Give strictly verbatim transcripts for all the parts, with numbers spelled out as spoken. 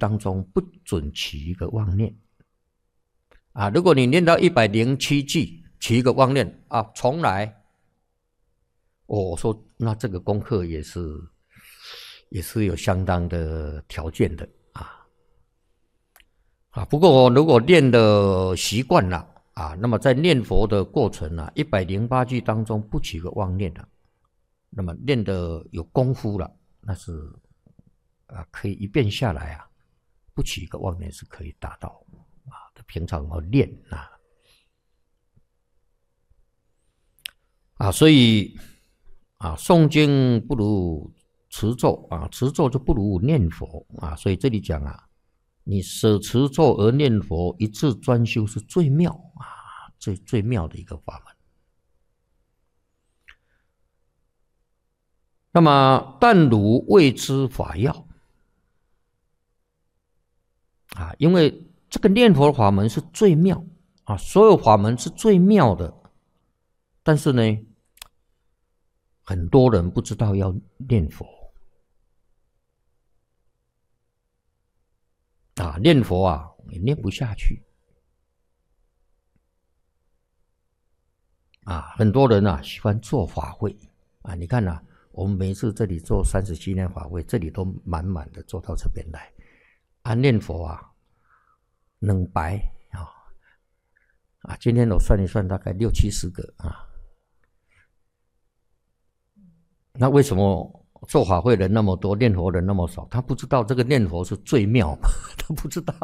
当中不准起一个妄念啊。如果你念到一百零七句起一个妄念啊，重来，哦，我说那这个功课也是也是有相当的条件的啊啊。不过如果练的习惯了啊，那么在念佛的过程啊，一百零八句当中不起个妄念了，那么练的有功夫了，那是啊，可以一遍下来啊，不起一个妄念是可以达到啊。平常要练啊啊，所以啊，诵经不如持咒啊，持咒就不如念佛啊。所以这里讲啊，你舍持咒而念佛，一致专修是最妙啊，最最妙的一个法门。那么，但汝未知法要啊，因为这个念佛法门是最妙啊，所有法门是最妙的，但是呢，很多人不知道要念佛啊，念佛啊也念不下去啊。很多人啊喜欢做法会啊，你看啊，我们每次这里做三十七年法会，这里都满满的做到这边来啊，念佛啊，冷白啊啊，今天我算一算，大概六七十个啊。那为什么做法会人那么多，念佛人那么少？他不知道这个念佛是最妙嘛？他不知道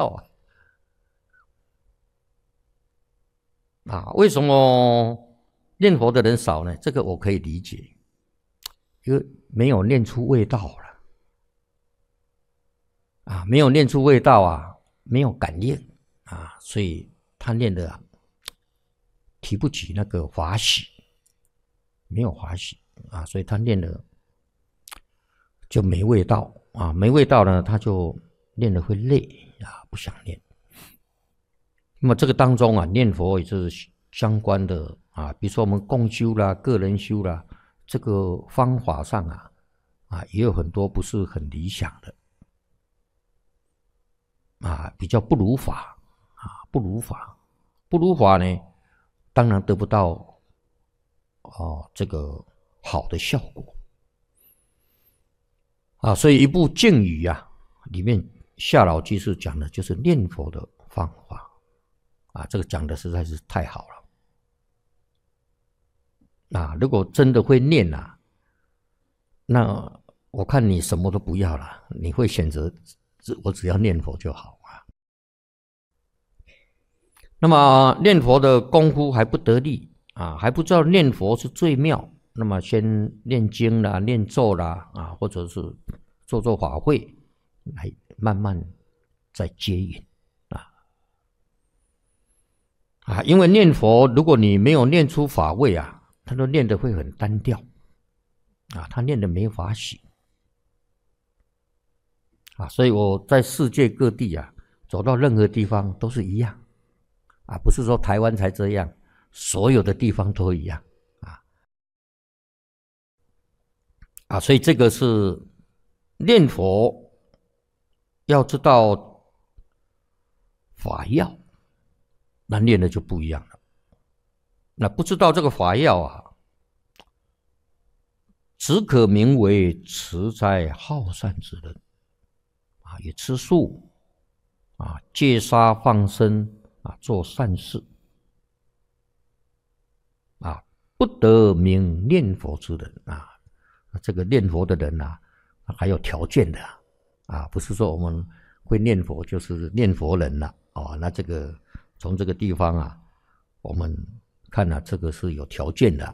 啊！啊，为什么念佛的人少呢？这个我可以理解，因为没有念出味道了啊，没有念出味道啊，没有感应啊，所以他念的、啊、提不起那个法喜，没有法喜啊，所以他念的就没味道啊，没味道呢，他就念的会累啊，不想念。那么这个当中啊，念佛也是相关的啊，比如说我们共修啦、个人修啦，这个方法上啊，啊也有很多不是很理想的啊，比较不如法啊，不如法，不如法呢，当然得不到哦这个好的效果啊，所以一部净语啊，里面夏老居士讲的就是念佛的方法啊，这个讲的实在是太好了啊！如果真的会念啊，那我看你什么都不要了，你会选择我只要念佛就好啊。那么念佛的功夫还不得力啊，还不知道念佛是最妙。那么先念经啦、念咒啦啊，或者是做做法会，来慢慢再接引啊啊！因为念佛，如果你没有念出法味啊，他都念得会很单调啊，他念得没法喜啊。所以我在世界各地啊，走到任何地方都是一样啊，不是说台湾才这样，所有的地方都一样。啊，所以这个是念佛要知道法要，那念的就不一样了。那不知道这个法要啊，只可名为持斋好善之人啊，也吃素啊，戒杀放生啊，做善事啊，不得名念佛之人啊。这个念佛的人啊，还有条件的啊，不是说我们会念佛就是念佛人了哦。那这个从这个地方啊，我们看啊，这个是有条件的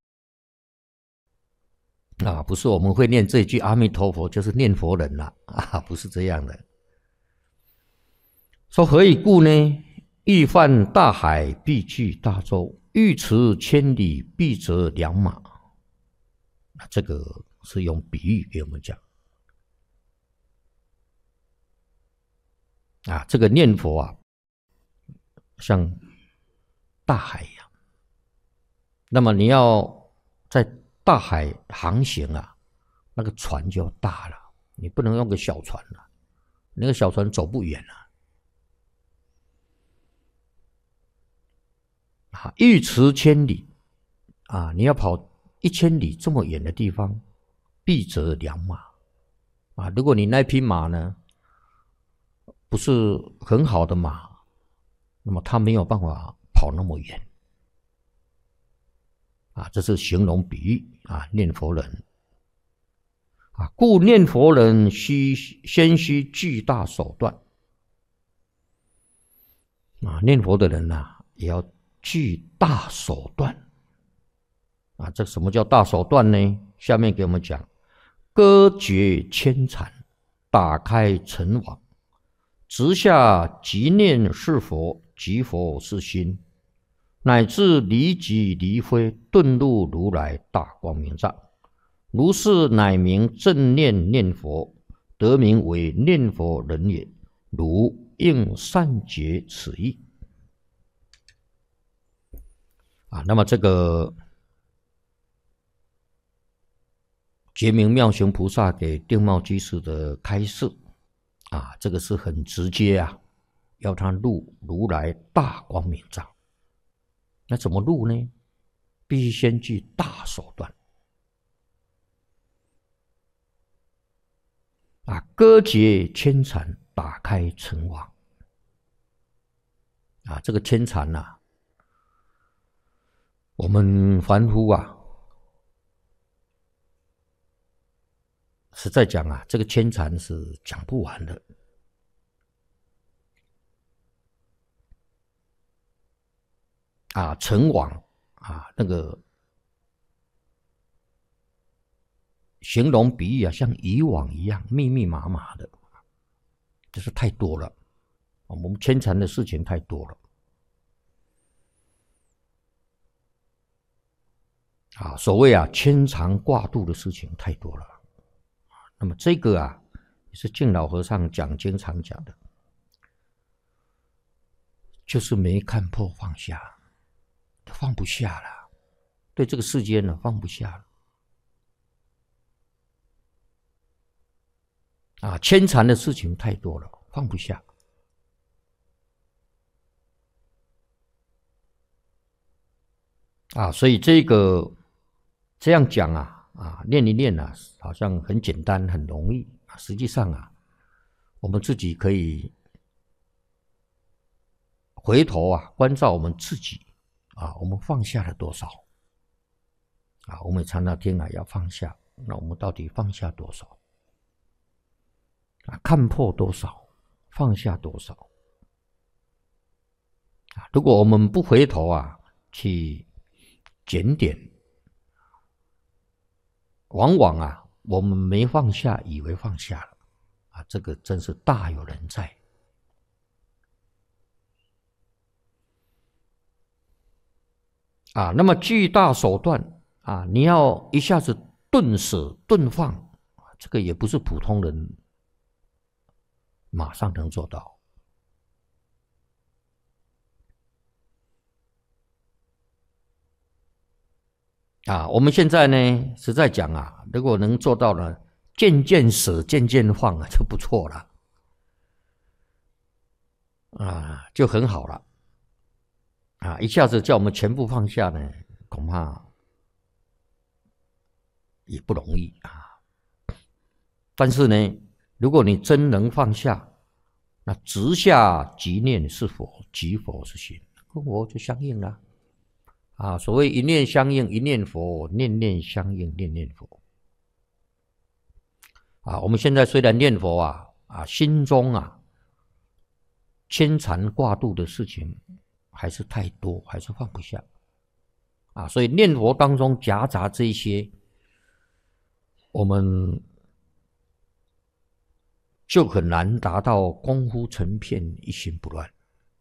啊，不是我们会念这句阿弥陀佛就是念佛人了啊，不是这样的。说何以故呢？欲泛大海，必具大舟；欲驰千里，必择良马。这个是用比喻给我们讲啊，这个念佛啊，像大海一样。那么你要在大海航行啊，那个船就要大了，你不能用个小船了， 那个小船走不远了。啊，欲驰千里啊，你要跑一千里这么远的地方，必择良马啊。如果你那匹马呢不是很好的马，那么它没有办法跑那么远啊。这是形容比喻啊，念佛人啊，故念佛人须先须具大手段啊。念佛的人啊，也要具大手段啊。这什么叫大手段呢？下面给我们讲：割绝牵缠，打开尘网，直下即念是佛，即佛是心，乃至离己离非，顿入如来大光明藏。如是乃名正念念佛，得名为念佛人也。如应善解此意啊。那么这个觉明妙行菩萨给定茂居士的开示啊，这个是很直接啊，要他入如来大光明藏。那怎么入呢？必须先具大手段啊，割绝牵缠，打开尘网啊。这个牵缠呐、啊，我们凡夫啊，实在讲啊，这个牵缠是讲不完的啊。尘网啊，那个形容比喻啊，像渔网一样密密麻麻的，就是太多了。我们牵缠的事情太多了啊。所谓啊，牵肠挂肚的事情太多了。那么这个啊，也是净老和尚讲经常讲的，就是没看破放下，放不下了，对这个世间呢放不下了。啊，牵缠的事情太多了，放不下啊。所以这个这样讲啊，啊，念一念啊，好像很简单，很容易。实际上啊，我们自己可以回头啊，关照我们自己啊，我们放下了多少啊？我们常常听啊，要放下，那我们到底放下多少？啊，看破多少，放下多少啊？如果我们不回头啊，去检点，往往啊，我们没放下，以为放下了啊，这个真是大有人在啊。那么巨大手段啊，你要一下子顿舍顿放，这个也不是普通人马上能做到啊。我们现在呢，实在讲啊，如果能做到呢，渐渐舍，渐渐放啊，就不错了啊，就很好了啊。一下子叫我们全部放下呢，恐怕也不容易啊。但是呢，如果你真能放下，那直下即念是佛，即佛是心，跟我就相应了啊。所谓一念相应，一念佛；念念相应，念念佛啊。我们现在虽然念佛啊，啊，心中啊牵缠挂肚的事情还是太多，还是放不下啊。所以念佛当中夹杂这些，我们就很难达到功夫成片，一心不乱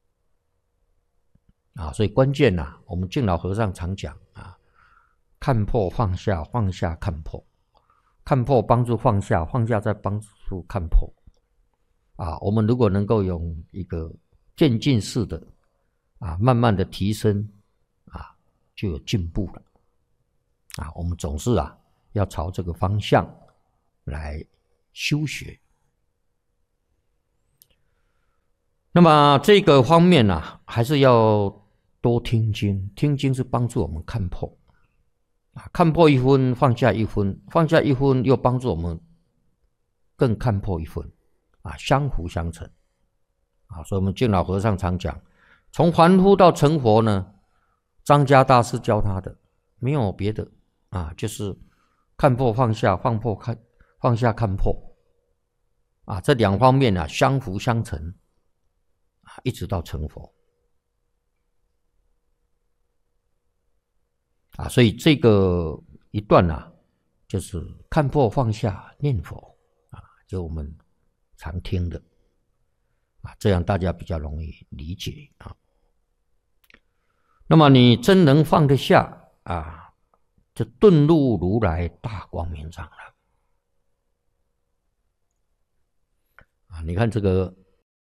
啊。所以关键啊，我们净老和尚常讲啊，看破放下，放下看破，看破帮助放下，放下再帮助看破啊。我们如果能够用一个渐进式的啊，慢慢的提升啊，就有进步了啊。我们总是啊，要朝这个方向来修学那么这个方面呢、啊，还是要多听经，听经是帮助我们看破啊，看破一分，放下一分，放下一分又帮助我们更看破一分啊，相辅相成啊。所以我们净老和尚常讲，从凡夫到成佛呢，张家大师教他的没有别的啊，就是看破放下，放破看放下看破啊，这两方面啊相辅相成啊，一直到成佛啊。所以这个一段啊，就是看破放下念佛啊，就我们常听的啊，这样大家比较容易理解啊。那么你真能放得下啊，就顿入如来大光明掌了啊！你看这个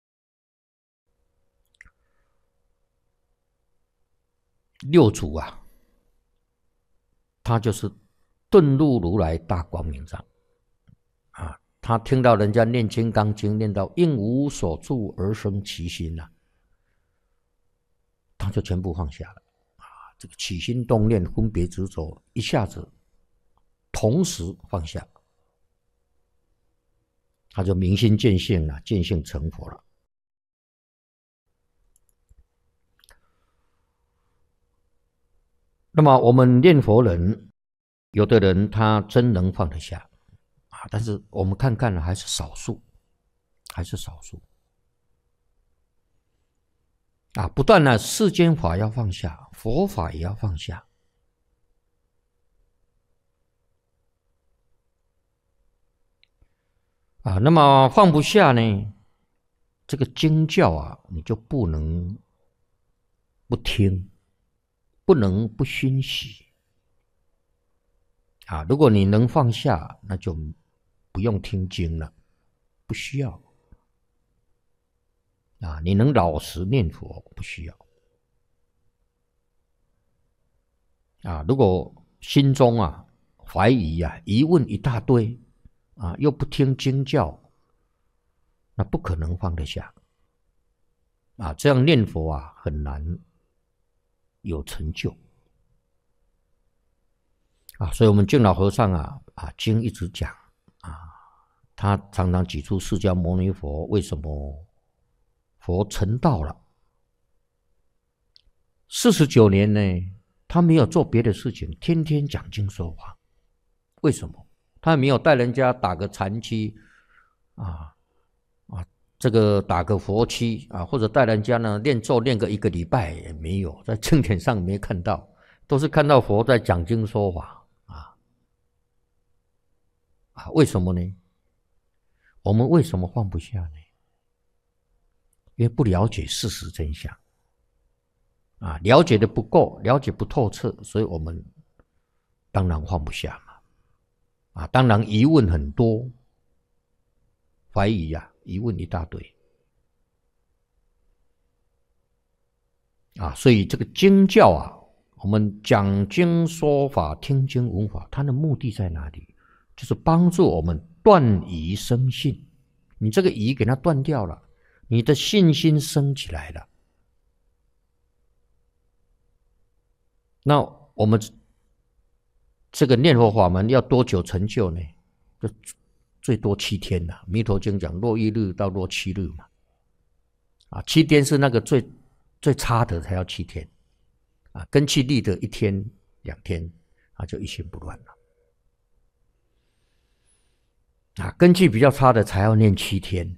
六祖啊，他就是顿入如来大光明掌啊！他听到人家念《金刚经》，念到应无所住而生其心啊，他就全部放下了啊！这个起心动念、分别执着，一下子同时放下，他就明心见性了，见性成佛了。那么我们念佛人，有的人他真能放得下啊，但是我们看看还是少数，还是少数啊！不但呢世间法要放下，佛法也要放下啊。那么放不下呢，这个经教啊，你就不能不听，不能不熏习啊。如果你能放下，那就不用听经了，不需要啊。你能老实念佛，不需要啊。如果心中啊怀疑啊疑问一大堆啊，又不听经教，那不可能放得下啊。这样念佛啊很难有成就啊。所以我们净老和尚啊啊经一直讲啊，他常常举出释迦牟尼佛为什么佛成道了四十九年呢，他没有做别的事情，天天讲经说法。为什么？他没有带人家打个禅期啊啊，这个打个佛期啊，或者带人家呢练咒练个一个礼拜也没有，在经典上没看到，都是看到佛在讲经说法啊啊！为什么呢？我们为什么放不下呢？因为不了解事实真相啊，了解的不够，了解不透彻，所以我们当然放不下嘛。啊，当然疑问很多，怀疑啊，疑问一大堆啊，所以这个经教啊，我们讲经说法、听经闻法，它的目的在哪里？就是帮助我们断疑生信。你这个疑给它断掉了，你的信心升起来了，那我们这个念佛法门要多久成就呢？就最多七天了。弥陀经讲若一日到若七日嘛，啊，七天是那个最最差的才要七天，啊，根气力的一天两天啊就一心不乱了，啊，根气比较差的才要念七天。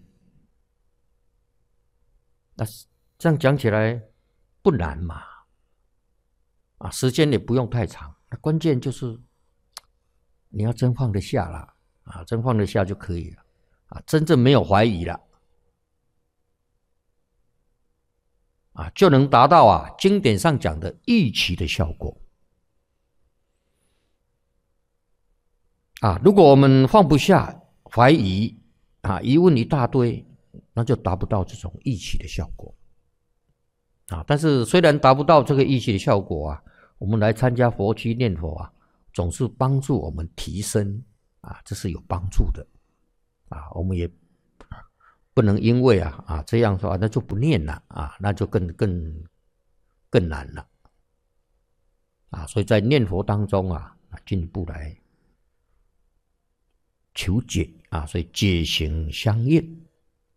那这样讲起来不难嘛，啊，时间也不用太长，关键就是你要真放得下啦，啊，真放得下就可以了，啊，真正没有怀疑了，啊，就能达到啊经典上讲的预期的效果。啊，如果我们放不下、怀疑啊、疑问一大堆，那就达不到这种预期的效果。啊，但是虽然达不到这个预期的效果啊，我们来参加佛期念佛啊，总是帮助我们提升啊，这是有帮助的啊。我们也不能因为啊啊这样说啊，那就不念了啊，那就更更更难了啊。所以在念佛当中啊，进一步来求解啊，所以解行相应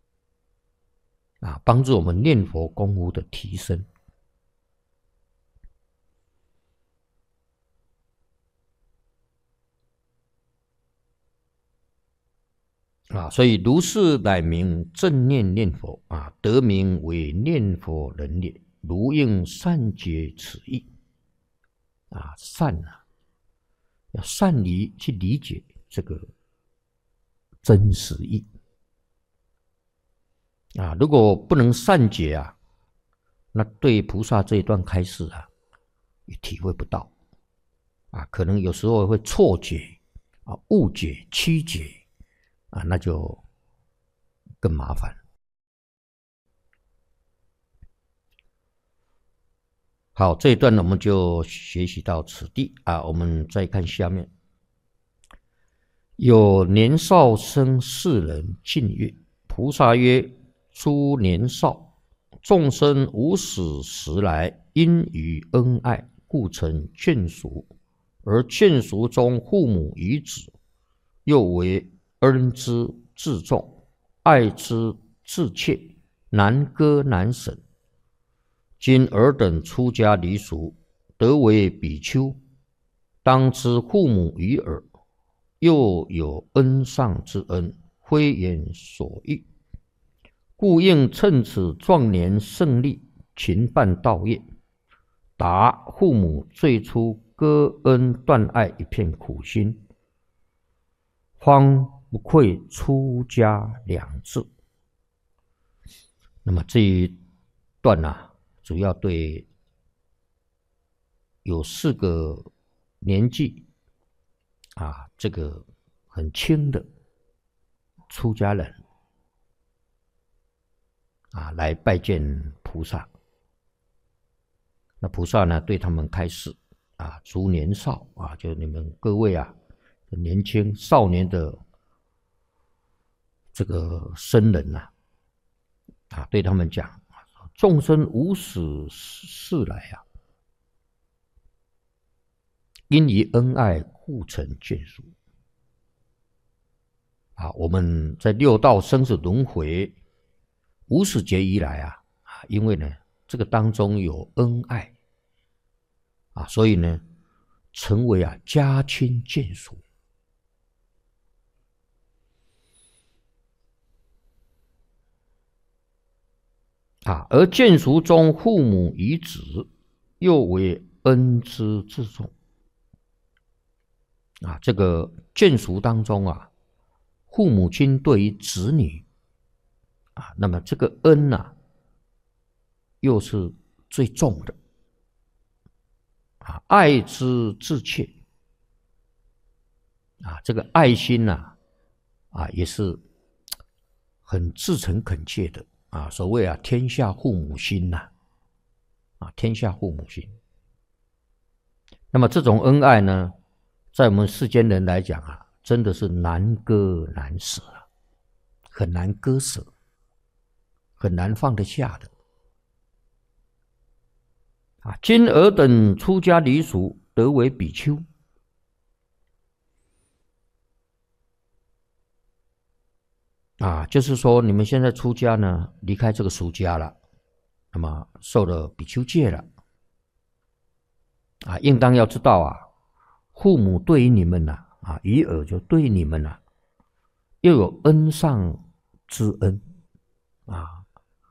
啊，帮助我们念佛功夫的提升。啊，所以如是乃名正念念佛啊，得名为念佛人也。如应善解此意啊，善啊，要善于去理解这个真实意啊。如果不能善解啊，那对菩萨这一段开示啊，也体会不到啊，可能有时候会错解啊、误解、曲解啊，那就更麻烦。好，这一段呢，我们就学习到此地啊。我们再看下面，有年少生世人进曰：菩萨曰：诸年少，众生无始时来，因于恩爱，故成眷属。而眷属中，父母与子，又为恩之至重，爱之至切，难割难舍。今尔等出家离俗，得为比丘，当知父母与尔，又有恩上之恩，非言所喻，故应趁此壮年胜利，勤办道业，答父母最初割恩断爱一片苦心，方不愧出家两字。那么这一段啊，主要对有四个年纪啊，这个很轻的出家人啊，来拜见菩萨。那菩萨呢，对他们开示啊，诸年少啊，就你们各位啊，年轻少年的这个僧人呐、啊，啊，对他们讲，众生无始世来啊，因于恩爱，故成眷属。啊，我们在六道生死轮回无始劫以来啊，啊，因为呢，这个当中有恩爱啊，所以呢，成为啊家亲眷属啊，而眷属中父母与子，又为恩之至重啊，这个眷属当中啊，父母亲对于子女啊，那么这个恩啊，又是最重的啊，爱之至切啊，这个爱心呐 啊, 啊，也是很至诚恳切的啊。所谓啊，天下父母心呐 啊, 啊，天下父母心。那么这种恩爱呢，在我们世间人来讲啊，真的是难割难舍啊，很难割舍，很难放得下的。啊，今尔等出家离俗，得为比丘。啊，就是说你们现在出家呢，离开这个俗家了，那么受了比丘戒了。啊，应当要知道啊，父母对于你们呐、啊，啊，与尔就对你们呐、啊，又有恩上之恩啊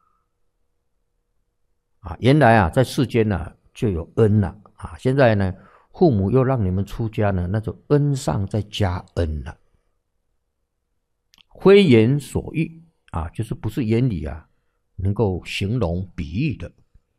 啊，原来啊，在世间呢、啊、就有恩了啊，现在呢，父母又让你们出家呢，那就恩上再加恩了。非言所喻啊，就是不是言语啊能够形容比喻的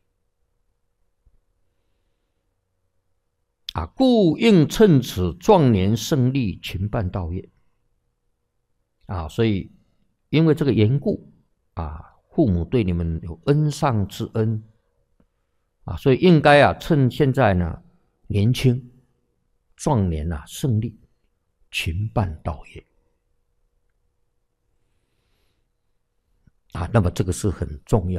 啊，故应趁此壮年胜利，勤办道业啊，所以因为这个缘故啊，父母对你们有恩上之恩啊，所以应该啊趁现在呢年轻壮年啊胜利，勤办道业。 啊，那么这个是很重要。